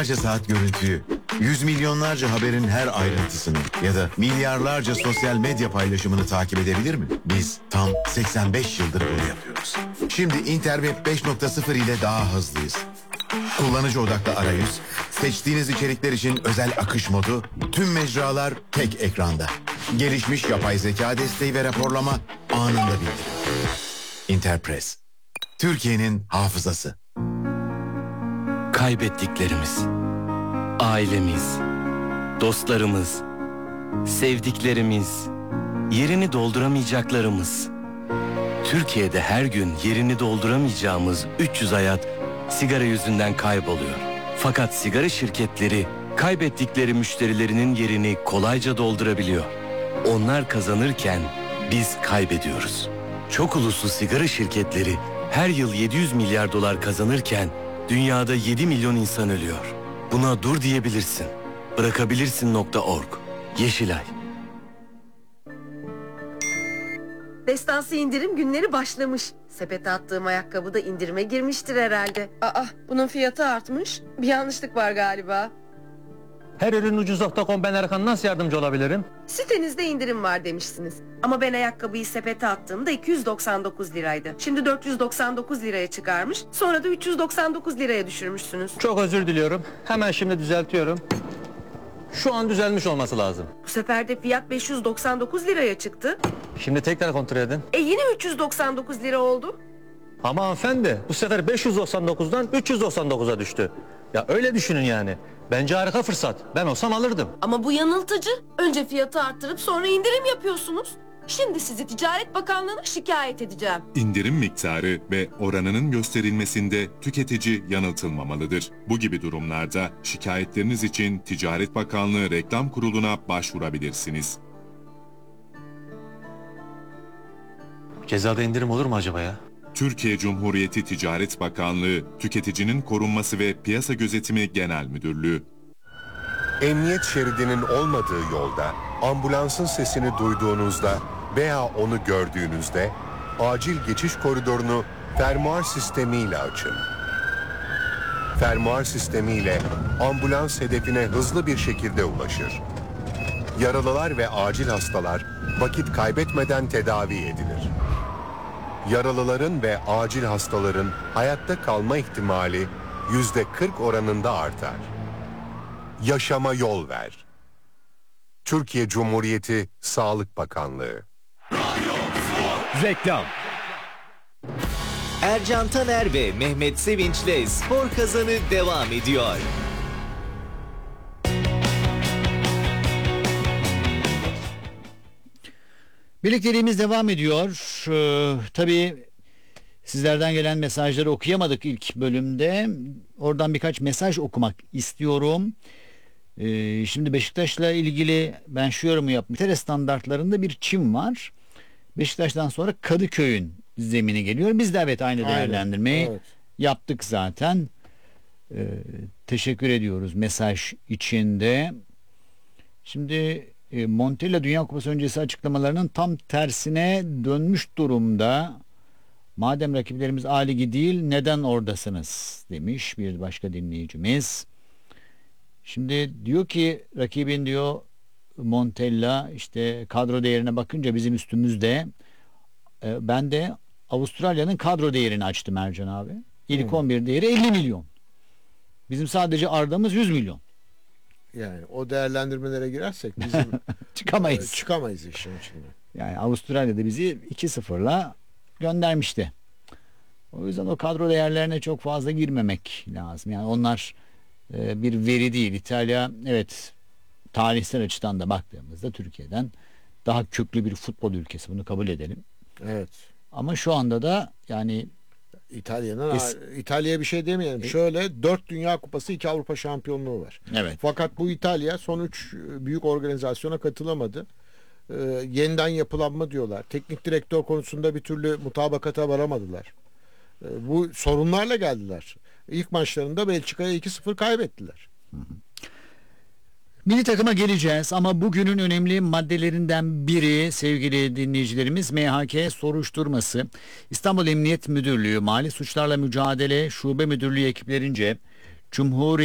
saat görüntüyü, yüz milyonlarca haberin her ayrıntısını ya da milyarlarca sosyal medya paylaşımını takip edebilir mi? Biz tam 85 yıldır bunu yapıyoruz. Şimdi Interweb 5.0 ile daha hızlıyız. Kullanıcı odaklı arayüz, seçtiğiniz içerikler için özel akış modu, tüm mecralar tek ekranda. Gelişmiş yapay zeka desteği ve raporlama anında bildirim. Interpress, Türkiye'nin hafızası. Kaybettiklerimiz, ailemiz, dostlarımız, sevdiklerimiz, yerini dolduramayacaklarımız. Türkiye'de her gün yerini dolduramayacağımız 300 hayat sigara yüzünden kayboluyor. Fakat sigara şirketleri kaybettikleri müşterilerinin yerini kolayca doldurabiliyor. Onlar kazanırken biz kaybediyoruz. Çok uluslu sigara şirketleri her yıl 700 milyar dolar kazanırken dünyada 7 milyon insan ölüyor. Buna dur diyebilirsin. Bırakabilirsin.org. Yeşilay. Destansı indirim günleri başlamış. Sepete attığım ayakkabı da indirime girmiştir herhalde. Aa, bunun fiyatı artmış. Bir yanlışlık var galiba. Her ürün ucuz.com, ben Erkan, nasıl yardımcı olabilirim? Sitenizde indirim var demişsiniz. Ama ben ayakkabıyı sepete attığımda 299 liraydı. Şimdi 499 liraya çıkarmış. Sonra da 399 liraya düşürmüşsünüz. Çok özür diliyorum. Hemen şimdi düzeltiyorum. Şu an düzelmiş olması lazım. Bu sefer de fiyat 599 liraya çıktı. Şimdi tekrar kontrol edin. Yine 399 lira oldu. Ama hanımefendi, bu sefer 599'dan 399'a düştü. Ya öyle düşünün yani. Bence harika fırsat. Ben olsam alırdım. Ama bu yanıltıcı. Önce fiyatı arttırıp sonra indirim yapıyorsunuz. Şimdi sizi Ticaret Bakanlığı'na şikayet edeceğim. İndirim miktarı ve oranının gösterilmesinde tüketici yanıltılmamalıdır. Bu gibi durumlarda şikayetleriniz için Ticaret Bakanlığı Reklam Kurulu'na başvurabilirsiniz. Cezada indirim olur mu acaba ya? Türkiye Cumhuriyeti Ticaret Bakanlığı, Tüketicinin Korunması ve Piyasa Gözetimi Genel Müdürlüğü. Emniyet şeridinin olmadığı yolda ambulansın sesini duyduğunuzda veya onu gördüğünüzde acil geçiş koridorunu fermuar sistemiyle açın. Fermuar sistemiyle ambulans hedefine hızlı bir şekilde ulaşır. Yaralılar ve acil hastalar vakit kaybetmeden tedavi edilir. Yaralıların ve acil hastaların hayatta kalma ihtimali %40 oranında artar. Yaşama yol ver. Türkiye Cumhuriyeti Sağlık Bakanlığı. Reklam. Ercan Taner ve Mehmet Sevinç'le Spor Kazanı devam ediyor. Birlikteliğimiz devam ediyor. Tabii sizlerden gelen mesajları okuyamadık ilk bölümde. Oradan birkaç mesaj okumak istiyorum. Şimdi Beşiktaş'la ilgili ben şu yorumu yaptım. İngiltere standartlarında bir çim var. Beşiktaş'tan sonra Kadıköy'ün zemini geliyor. Biz de evet aynı değerlendirmeyi yaptık zaten. Teşekkür ediyoruz mesaj içinde. Şimdi Montella Dünya Kupası öncesi açıklamalarının tam tersine dönmüş durumda. Madem rakiplerimiz A Ligi değil neden oradasınız demiş bir başka dinleyicimiz. Şimdi diyor ki rakibin diyor Montella işte kadro değerine bakınca bizim üstümüzde. Ben de Avustralya'nın kadro değerini açtım Ercan abi. İlk 11 değeri 50 milyon. Bizim sadece Arda'mız 100 milyon. Yani o değerlendirmelere girersek bizim çıkamayız işin içinde. Yani Avustralya'da bizi 2-0'la göndermişti. O yüzden o kadro değerlerine çok fazla girmemek lazım. Yani onlar bir veri değil. İtalya evet tarihsel açıdan da baktığımızda Türkiye'den daha köklü bir futbol ülkesi. Bunu kabul edelim. Evet. Ama şu anda da yani İtalya'ya bir şey demeyelim. Şöyle 4 Dünya Kupası 2 Avrupa Şampiyonluğu var. Evet. Fakat bu İtalya son 3 büyük organizasyona katılamadı. Yeniden yapılanma diyorlar. Teknik direktör konusunda bir türlü mutabakata varamadılar. Bu sorunlarla geldiler. İlk maçlarında Belçika'ya 2-0 kaybettiler. Milli takıma geleceğiz ama bugünün önemli maddelerinden biri sevgili dinleyicilerimiz MHK soruşturması. İstanbul Emniyet Müdürlüğü Mali Suçlarla Mücadele Şube Müdürlüğü ekiplerince Cumhuriyet